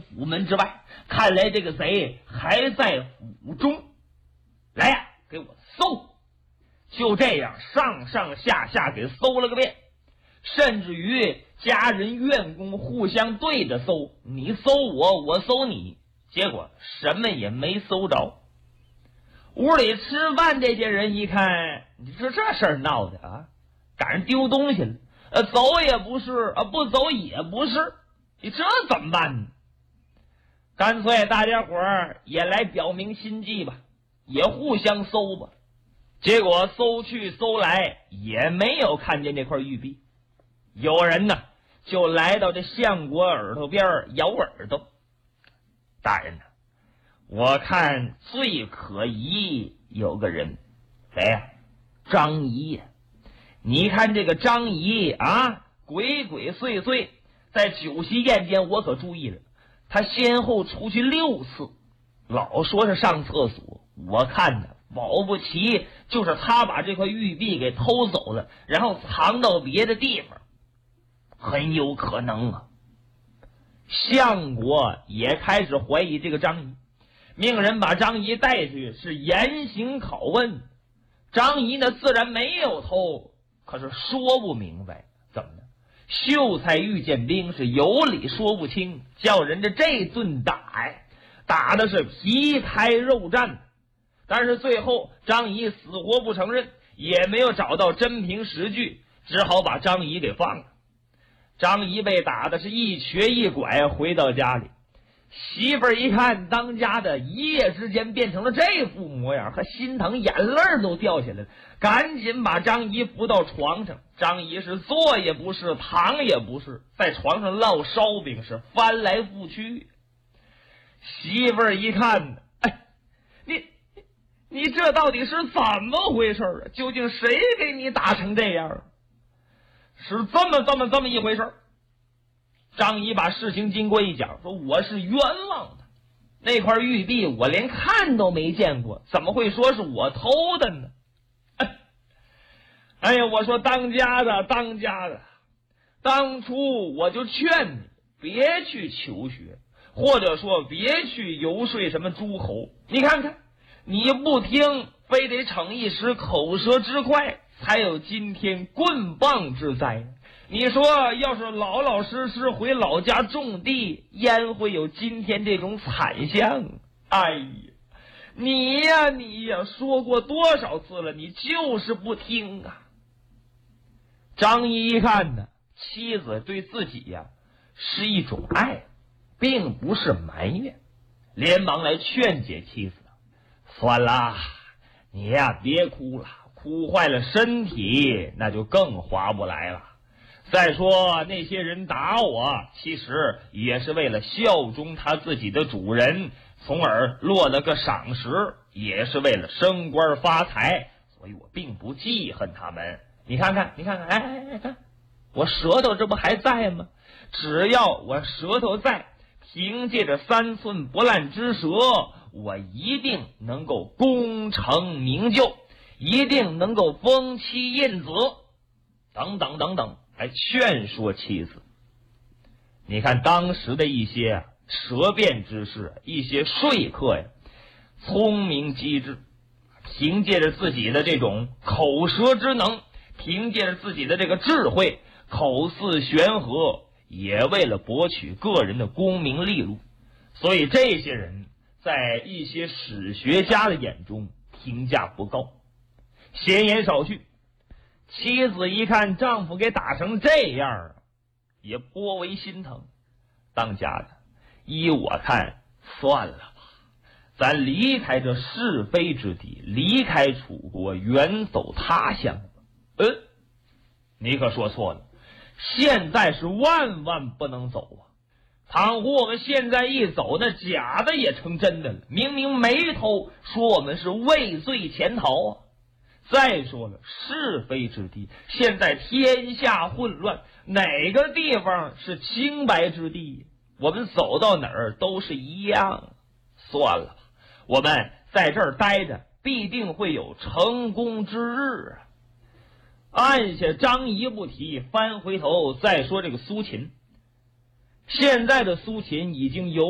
府门之外，看来这个贼还在府中。来呀，给我搜！就这样上上下下给搜了个遍，甚至于家人院工互相对着搜，你搜我，我搜你，结果什么也没搜着。屋里吃饭这些人一看，你说这事儿闹的啊，赶上丢东西了，走也不是，不走也不是，你这怎么办呢？干脆大家伙儿也来表明心迹吧，也互相搜吧。结果搜去搜来也没有看见这块玉璧。有人呢就来到这相国耳朵边摇耳朵，大人呢，我看最可疑有个人，谁呀？张仪呀！你看这个张仪啊，鬼鬼祟祟，在酒席宴间我可注意了，他先后出去6次，老说是上厕所，我看呢保不齐就是他把这块玉璧给偷走了，然后藏到别的地方，很有可能啊。相国也开始怀疑这个张仪，命人把张仪带去是严刑拷问。张仪呢自然没有偷，可是说不明白，怎么呢？秀才遇见兵是有理说不清，叫人家这顿打呀，打的是皮开肉绽。但是最后张仪死活不承认，也没有找到真凭实据，只好把张仪给放了。张仪被打的是一瘸一拐回到家里，媳妇儿一看当家的一夜之间变成了这副模样，和心疼眼泪都掉下来了，赶紧把张仪扶到床上。张仪是坐也不是，躺也不是，在床上烙烧饼，是翻来覆去。媳妇儿一看，你这到底是怎么回事啊？究竟谁给你打成这样？是这么一回事。张仪把事情经过一讲，说我是冤枉的，那块玉璧我连看都没见过，怎么会说是我偷的呢？哎呀，我说当家的，当初我就劝你别去求学，或者说别去游说什么诸侯，你看看你不听，非得逞一时口舌之快，才有今天棍棒之灾。你说要是老老实实回老家种地，焉会有今天这种惨象？哎呀，你呀，说过多少次了，你就是不听啊。张仪一看呢，妻子对自己呀是一种爱，并不是埋怨，连忙来劝解妻子，算了，你呀别哭了，哭坏了身体，那就更划不来了。再说那些人打我，其实也是为了效忠他自己的主人，从而落了个赏识，也是为了升官发财，所以我并不记恨他们。你看看，看我舌头这不还在吗？只要我舌头在，凭借着3寸不烂之舌，我一定能够功成名就，一定能够封妻印子，等等，来劝说妻子。你看当时的一些舌辩之士，一些说客呀，聪明机智，凭借着自己的这种口舌之能，凭借着自己的这个智慧，口似悬河，也为了博取个人的功名利禄，所以这些人在一些史学家的眼中评价不高。闲言少叙，妻子一看丈夫给打成这样，也颇为心疼。当家的，依我看，算了吧，咱离开这是非之地，离开楚国，远走他乡吧。你可说错了，现在是万万不能走啊！倘或我们现在一走，那假的也成真的了，明明没偷，说我们是畏罪潜逃啊！再说了，是非之地，现在天下混乱，哪个地方是清白之地？我们走到哪儿都是一样。算了吧，我们在这儿待着，必定会有成功之日啊！按下张仪不提，翻回头再说这个苏秦。现在的苏秦已经由